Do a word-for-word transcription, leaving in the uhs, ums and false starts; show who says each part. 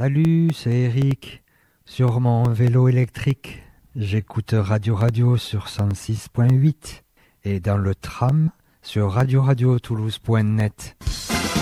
Speaker 1: Salut, c'est Eric. Sur mon vélo électrique, j'écoute Radio Radio sur cent six point huit et dans le tram sur radio radio toulouse point net.